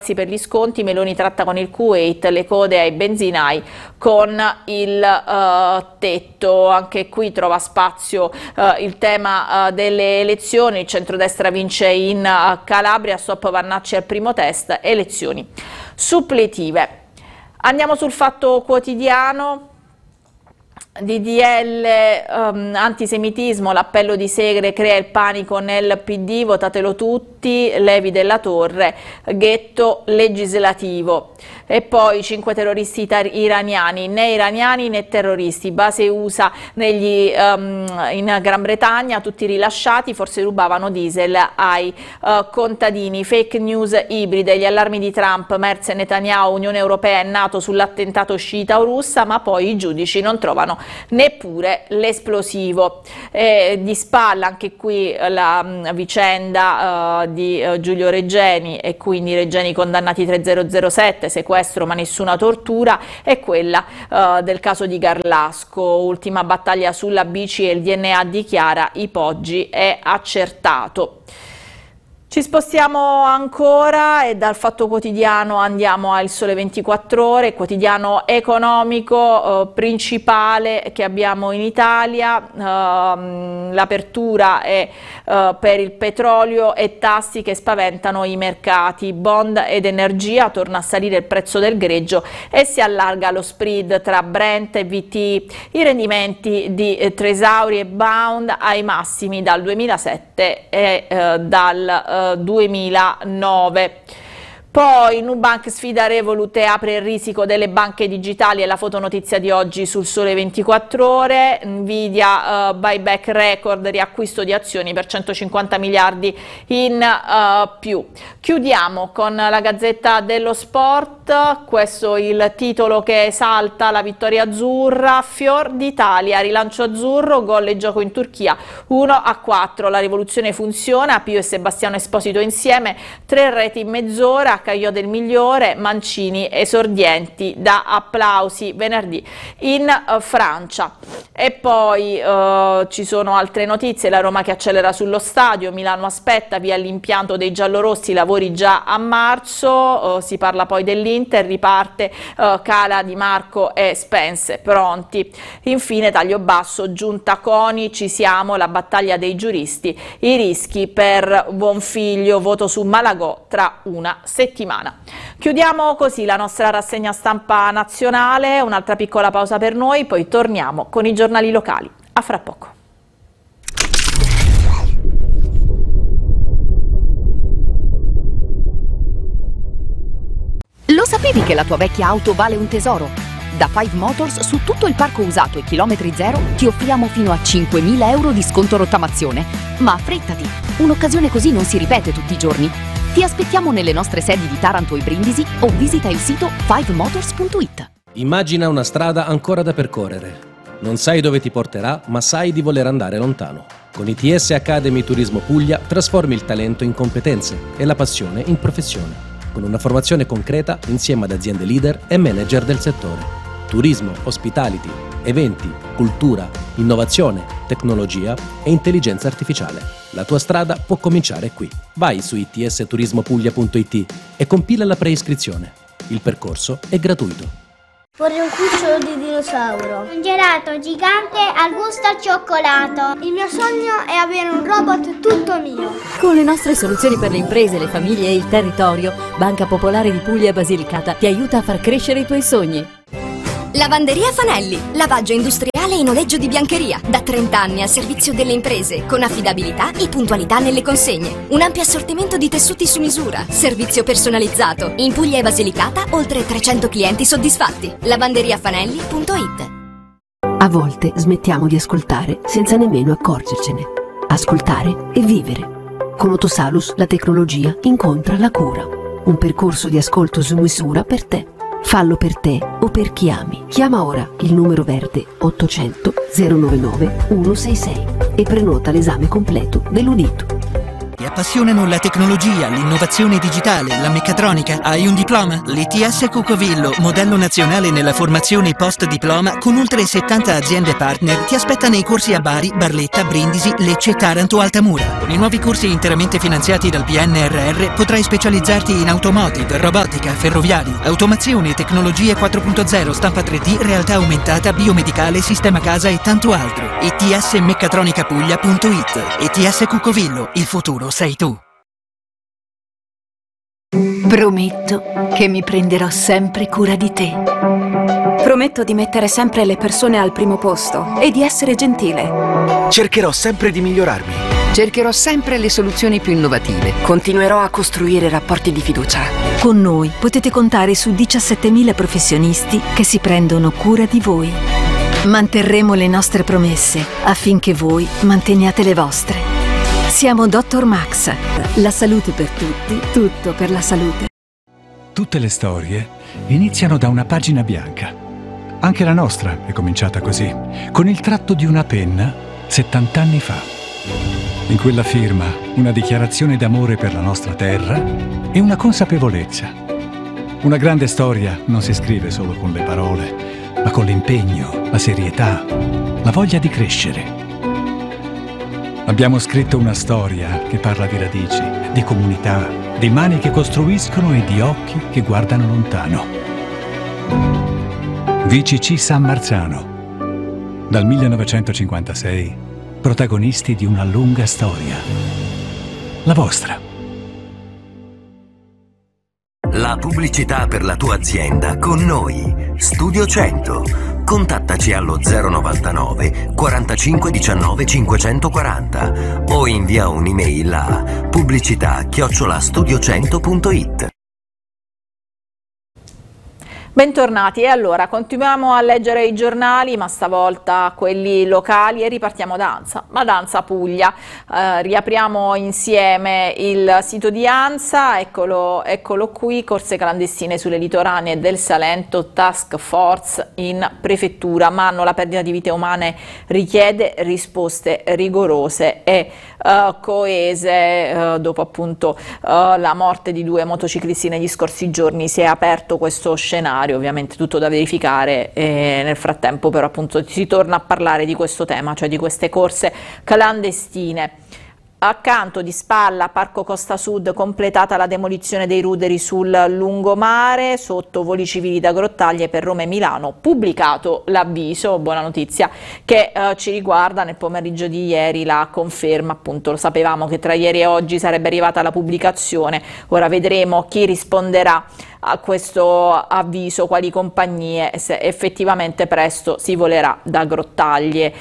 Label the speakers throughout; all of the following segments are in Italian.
Speaker 1: Per gli sconti, Meloni tratta con il Kuwait, le code ai benzinai con il tetto. Anche qui trova spazio il tema delle elezioni. Il centrodestra vince in Calabria, stop Vannacci al primo test, elezioni suppletive. Andiamo sul Fatto Quotidiano. DDL antisemitismo, l'appello di Segre crea il panico nel PD, votatelo tutti, Levi della Torre, ghetto legislativo. E poi 5 terroristi iraniani, né iraniani né terroristi, base USA in Gran Bretagna, tutti rilasciati, forse rubavano diesel ai contadini. Fake news ibride, gli allarmi di Trump, Merz e Netanyahu, Unione Europea e NATO sull'attentato sciita o russa, ma poi i giudici non trovano neppure l'esplosivo. Di spalla anche qui la vicenda di Giulio Regeni, e quindi Regeni condannati 3007, sequestro ma nessuna tortura, e quella del caso di Garlasco, ultima battaglia sulla bici e il DNA dichiara i Poggi è accertato. Ci spostiamo ancora e dal Fatto Quotidiano andiamo al Sole 24 Ore, quotidiano economico principale che abbiamo in Italia. L'apertura è per il petrolio e tassi che spaventano i mercati. Bond ed energia, torna a salire il prezzo del greggio e si allarga lo spread tra Brent e VTI. I rendimenti di Tresauri e Bound ai massimi dal 2007 e dal 2009. Poi Nubank sfida Revolut e apre il risico delle banche digitali, è la fotonotizia di oggi sul Sole 24 Ore. Nvidia buyback record, riacquisto di azioni per 150 miliardi in più. Chiudiamo con la Gazzetta dello Sport, questo il titolo che esalta la vittoria azzurra. Fior d'Italia, rilancio azzurro, gol e gioco in Turchia 1-4, la rivoluzione funziona, Pio e Sebastiano Esposito insieme, 3 reti in mezz'ora, Caio del migliore, Mancini esordienti da applausi venerdì in Francia. E poi ci sono altre notizie, la Roma che accelera sullo stadio, Milano aspetta, via l'impianto dei giallorossi, lavori già a marzo, si parla poi dell'Inter, riparte Cala, Di Marco e Spence pronti. Infine taglio basso, giunta Coni, ci siamo, la battaglia dei giuristi, i rischi per Bonfiglio, voto su Malagò tra una settimana. Chiudiamo così la nostra rassegna stampa nazionale, un'altra piccola pausa per noi, poi torniamo con i giornali locali. A fra poco.
Speaker 2: Lo sapevi che la tua vecchia auto vale un tesoro? Da Five Motors su tutto il parco usato e chilometri zero ti offriamo fino a 5.000 euro di sconto rottamazione. Ma affrettati, un'occasione così non si ripete tutti i giorni. Ti aspettiamo nelle nostre sedi di Taranto e Brindisi o visita il sito fivemotors.it.
Speaker 3: Immagina una strada ancora da percorrere. Non sai dove ti porterà, ma sai di voler andare lontano. Con ITS Academy Turismo Puglia trasformi il talento in competenze e la passione in professione. Con una formazione concreta insieme ad aziende leader e manager del settore. Turismo, hospitality, eventi, cultura, innovazione, tecnologia e intelligenza artificiale. La tua strada può cominciare qui. Vai su itsturismopuglia.it e compila la preiscrizione. Il percorso è gratuito.
Speaker 4: Vorrei un cucciolo di dinosauro. Un gelato gigante al gusto al cioccolato. Il mio sogno è avere un robot tutto mio.
Speaker 5: Con le nostre soluzioni per le imprese, le famiglie e il territorio, Banca Popolare di Puglia e Basilicata ti aiuta a far crescere i tuoi sogni.
Speaker 2: Lavanderia Fanelli, lavaggio industriale e noleggio di biancheria, da 30 anni al servizio delle imprese, con affidabilità e puntualità nelle consegne. Un ampio assortimento di tessuti su misura, servizio personalizzato. In Puglia e Basilicata, oltre 300 clienti soddisfatti. lavanderiafanelli.it.
Speaker 6: A volte smettiamo di ascoltare senza nemmeno accorgercene. Ascoltare e vivere. Con Otosalus la tecnologia incontra la cura. Un percorso di ascolto su misura per te. Fallo per te o per chi ami. Chiama ora il numero verde 800 099 166 e prenota l'esame completo dell'udito.
Speaker 7: Ti appassionano la tecnologia, l'innovazione digitale, la meccatronica? Hai un diploma? L'ITS Cucovillo, modello nazionale nella formazione post-diploma con oltre 70 aziende partner, ti aspetta nei corsi a Bari, Barletta, Brindisi, Lecce, Taranto, Altamura. Con i nuovi corsi interamente finanziati dal PNRR potrai specializzarti in automotive, robotica, ferroviario, automazione, tecnologie 4.0, stampa 3D, realtà aumentata, biomedicale, sistema casa e tanto altro. itsmeccatronicapuglia.it. ITS Cucovillo, il futuro sei tu.
Speaker 8: Prometto che mi prenderò sempre cura di te.
Speaker 9: Prometto di mettere sempre le persone al primo posto e di essere gentile.
Speaker 10: Cercherò sempre di migliorarmi.
Speaker 11: Cercherò sempre le soluzioni più innovative.
Speaker 9: Continuerò a costruire rapporti di fiducia.
Speaker 8: Con noi potete contare su 17.000 professionisti che si prendono cura di voi. Manterremo le nostre promesse affinché voi manteniate le vostre. Siamo Dr. Max. La salute per tutti, tutto per la salute.
Speaker 12: Tutte le storie iniziano da una pagina bianca. Anche la nostra è cominciata così, con il tratto di una penna 70 anni fa. In quella firma, una dichiarazione d'amore per la nostra terra e una consapevolezza. Una grande storia non si scrive solo con le parole, ma con l'impegno, la serietà, la voglia di crescere. Abbiamo scritto una storia che parla di radici, di comunità, di mani che costruiscono e di occhi che guardano lontano. VCC San Marzano. Dal 1956, protagonisti di una lunga storia. La vostra.
Speaker 13: La pubblicità per la tua azienda con noi. Studio 100. Contattaci allo 099 45 19 540 o invia un'email a pubblicità@studio100.it.
Speaker 1: Bentornati, e allora continuiamo a leggere i giornali, ma stavolta quelli locali, e ripartiamo da ANSA, ma da ANSA Puglia. Riapriamo insieme il sito di ANSA, eccolo qui, corse clandestine sulle litoranee del Salento, task force in prefettura, ma la perdita di vite umane richiede risposte rigorose e coese. Dopo appunto la morte di 2 motociclisti negli scorsi giorni si è aperto questo scenario, ovviamente tutto da verificare, e nel frattempo però appunto si torna a parlare di questo tema, cioè di queste corse clandestine. Accanto di spalla Parco Costa Sud, completata la demolizione dei ruderi sul lungomare sotto voli civili da Grottaglie per Roma e Milano, pubblicato l'avviso, buona notizia, che ci riguarda. Nel pomeriggio di ieri la conferma, appunto lo sapevamo che tra ieri e oggi sarebbe arrivata la pubblicazione, ora vedremo chi risponderà a questo avviso, quali compagnie, se effettivamente presto si volerà da Grottaglie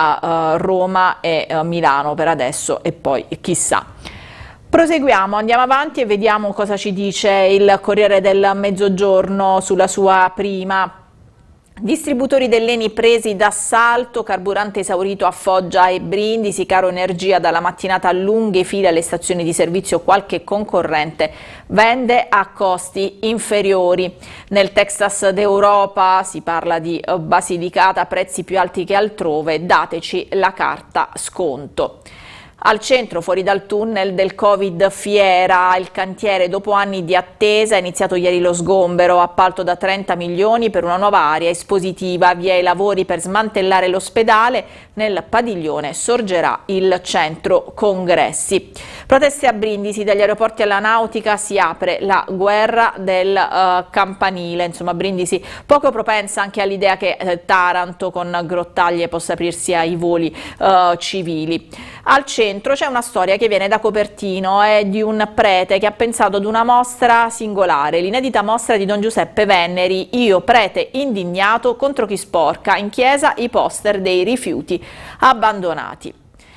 Speaker 1: a Roma e Milano per adesso, e poi chissà. Proseguiamo, andiamo avanti e vediamo cosa ci dice il Corriere del Mezzogiorno sulla sua prima. Distributori dell'Eni presi d'assalto, carburante esaurito a Foggia e Brindisi, caro energia dalla mattinata, lunghe file alle stazioni di servizio, qualche concorrente vende a costi inferiori. Nel Texas d'Europa si parla di Basilicata, prezzi più alti che altrove, dateci la carta sconto. Al centro, fuori dal tunnel del Covid Fiera, il cantiere dopo anni di attesa, è iniziato ieri lo sgombero, appalto da 30 milioni per una nuova area espositiva, via i lavori per smantellare l'ospedale, nel padiglione sorgerà il centro congressi. Proteste a Brindisi, dagli aeroporti alla nautica si apre la guerra del campanile, insomma Brindisi poco propensa anche all'idea che Taranto con Grottaglie possa aprirsi ai voli civili. Al centro c'è una storia che viene da Copertino, è di un prete che ha pensato ad una mostra singolare, l'inedita mostra di Don Giuseppe Venneri, Io prete indignato contro chi sporca, in chiesa i poster dei rifiuti abbandonati.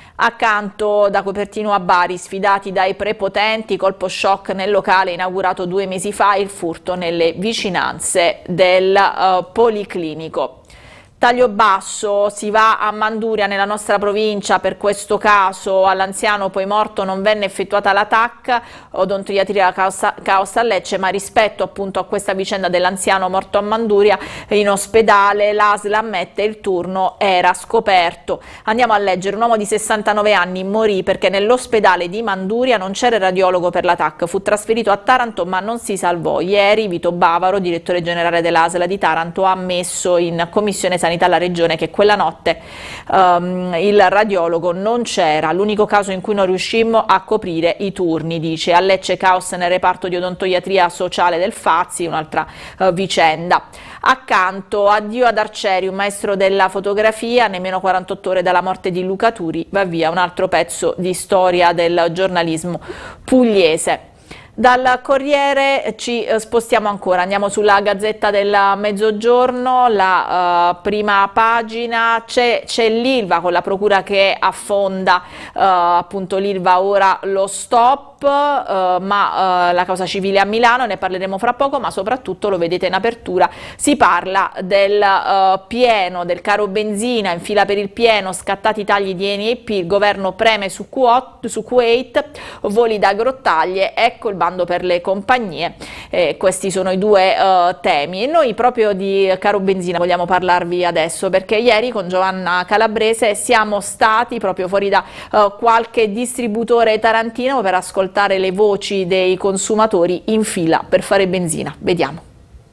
Speaker 1: Accanto da Copertino a Bari, sfidati dai prepotenti, colpo shock nel locale inaugurato 2 mesi fa, il furto nelle vicinanze del Policlinico. Taglio basso, si va a Manduria nella nostra provincia per questo caso, all'anziano poi morto non venne effettuata la TAC, odontoiatria caos a Lecce, ma rispetto appunto a questa vicenda dell'anziano morto a Manduria in ospedale l'ASL ammette il turno era scoperto. Andiamo a leggere: un uomo di 69 anni morì perché nell'ospedale di Manduria non c'era il radiologo per la TAC, fu trasferito a Taranto ma non si salvò. Ieri Vito Bavaro, direttore generale dell'ASL di Taranto, ha ammesso in commissione sanitaria alla regione che quella notte il radiologo non c'era, l'unico caso in cui non riuscimmo a coprire i turni, dice. A Lecce caos nel reparto di odontoiatria sociale del Fazzi, un'altra vicenda. Accanto, addio ad Arcieri, un maestro della fotografia, nemmeno 48 ore dalla morte di Luca Turi, va via un altro pezzo di storia del giornalismo pugliese. Dal Corriere ci spostiamo ancora, andiamo sulla Gazzetta del Mezzogiorno, la prima pagina, c'è l'Ilva con la procura che affonda appunto l'Ilva, ora lo stop, ma la causa civile a Milano, ne parleremo fra poco, ma soprattutto lo vedete in apertura, si parla del pieno, del caro benzina, in fila per il pieno, scattati i tagli di Eni e IP, il governo preme su Kuwait, voli da Grottaglie, ecco il bando per le compagnie. Questi sono i due temi e noi proprio di caro benzina vogliamo parlarvi adesso, perché ieri con Giovanna Calabrese siamo stati proprio fuori da qualche distributore tarantino per ascoltare le voci dei consumatori in fila per fare benzina. Vediamo.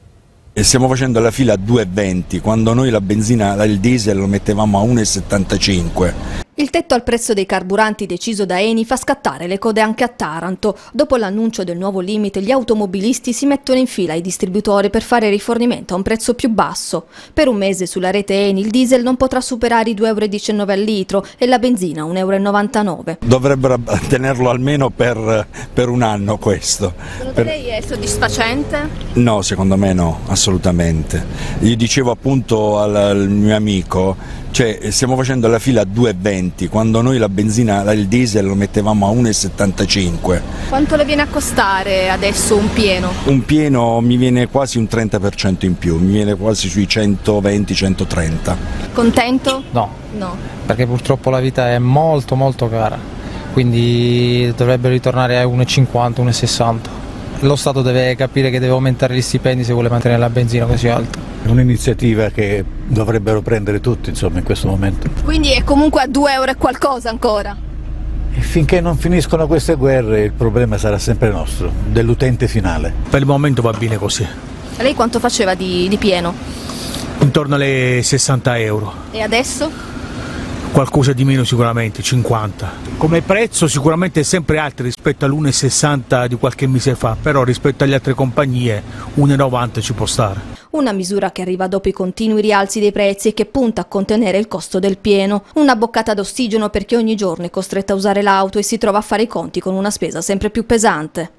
Speaker 14: E stiamo facendo la fila a 2,20 quando noi la benzina, il diesel lo mettevamo a 1,75.
Speaker 15: Il tetto al prezzo dei carburanti deciso da Eni fa scattare le code anche a Taranto. Dopo l'annuncio del nuovo limite, gli automobilisti si mettono in fila ai distributori per fare rifornimento a un prezzo più basso. Per un mese sulla rete Eni il diesel non potrà superare i 2,19 € al litro e la benzina 1,99 €.
Speaker 14: Dovrebbero tenerlo almeno per un anno questo.
Speaker 15: Secondo lei è soddisfacente?
Speaker 14: No, secondo me no, assolutamente. Io dicevo appunto al mio amico, cioè stiamo facendo la fila a 2,20 quando noi la benzina, il diesel lo mettevamo a 1,75.
Speaker 15: Quanto le viene a costare adesso un pieno?
Speaker 14: Un pieno mi viene quasi un 30% in più, mi viene quasi sui 120-130.
Speaker 15: Contento?
Speaker 16: No.
Speaker 15: No.
Speaker 16: Perché purtroppo la vita è molto molto cara, quindi dovrebbero ritornare a 1,50, 1,60. Lo Stato deve capire che deve aumentare gli stipendi se vuole mantenere la benzina così alta.
Speaker 17: È un'iniziativa che dovrebbero prendere tutti, insomma, in questo momento.
Speaker 15: Quindi è comunque a 2 € e qualcosa ancora?
Speaker 17: E finché non finiscono queste guerre il problema sarà sempre nostro, dell'utente finale.
Speaker 18: Per il momento va bene così.
Speaker 15: E lei quanto faceva di pieno?
Speaker 18: Intorno alle 60 €.
Speaker 15: E adesso?
Speaker 18: Qualcosa di meno sicuramente, 50. Come prezzo sicuramente è sempre alto rispetto all'1,60 di qualche mese fa, però rispetto alle altre compagnie 1,90 ci può stare.
Speaker 15: Una misura che arriva dopo i continui rialzi dei prezzi e che punta a contenere il costo del pieno. Una boccata d'ossigeno per chi ogni giorno è costretto a usare l'auto e si trova a fare i conti con una spesa sempre più pesante.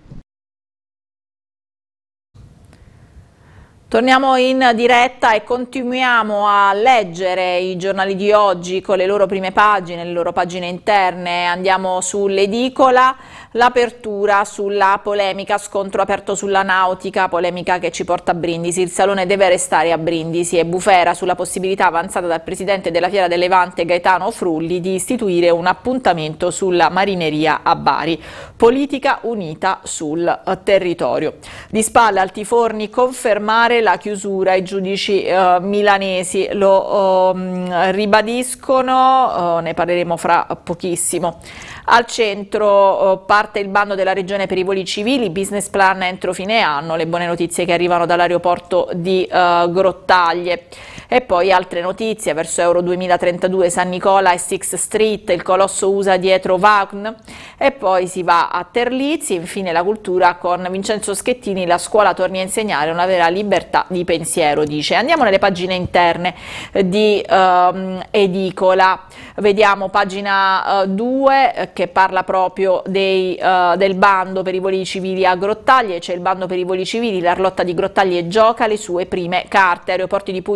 Speaker 1: Torniamo in diretta e continuiamo a leggere i giornali di oggi con le loro prime pagine, le loro pagine interne. Andiamo sull'edicola, l'apertura sulla polemica, scontro aperto sulla nautica, polemica che ci porta a Brindisi. Il salone deve restare a Brindisi e bufera sulla possibilità avanzata dal presidente della Fiera del Levante Gaetano Frulli di istituire un appuntamento sulla marineria a Bari. Politica unita sul territorio. Di spalle Altiforni confermare la chiusura, i giudici milanesi lo ribadiscono, ne parleremo fra pochissimo. Al centro parte il bando della regione per i voli civili, business plan entro fine anno, le buone notizie che arrivano dall'aeroporto di Grottaglie. E poi altre notizie, verso Euro 2032 San Nicola e Sixth Street, il colosso USA dietro Vaughn, e poi si va a Terlizzi. Infine la cultura con Vincenzo Schettini, la scuola torni a insegnare una vera libertà di pensiero, dice. Andiamo nelle pagine interne di Edicola, vediamo pagina 2 che parla proprio del bando per i voli civili a Grottaglie. C'è il bando per i voli civili, l'Arlotta di Grottaglie gioca le sue prime carte, Aeroporti di Puglia pubblica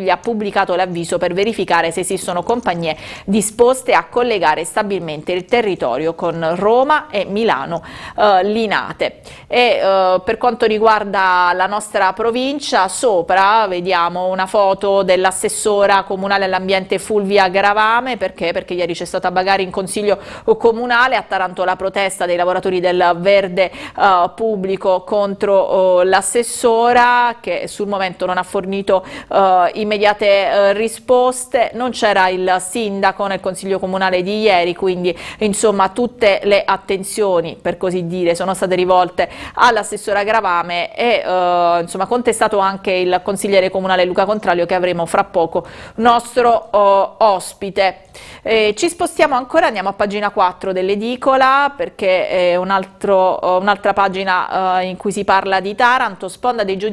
Speaker 1: pubblicato l'avviso per verificare se esistono compagnie disposte a collegare stabilmente il territorio con Roma e Milano Linate. E per quanto riguarda la nostra provincia, sopra vediamo una foto dell'assessora comunale all'ambiente Fulvia Garavame. Perché ieri c'è stata bagarre in consiglio comunale, a Taranto la protesta dei lavoratori del verde pubblico contro l'assessora, che sul momento non ha fornito immediate risposte. Non c'era il sindaco nel consiglio comunale di ieri, quindi insomma tutte le attenzioni, per così dire, sono state rivolte all'assessora Garavame e insomma contestato anche il consigliere comunale Luca Contralio, che avremo fra poco nostro ospite. Ci spostiamo ancora, andiamo a pagina 4 dell'edicola, perché è un'altra pagina in cui si parla di Taranto. Sponda dei giudici